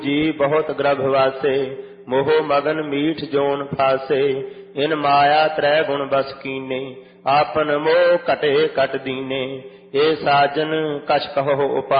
जी बहुत गर्भ वासे, मोह मगन मीठ जोन फासे। इन माया त्रै गुण बस कीने, आपन मोह कटे कट दीने। ए साजन कछ कहो उपाय,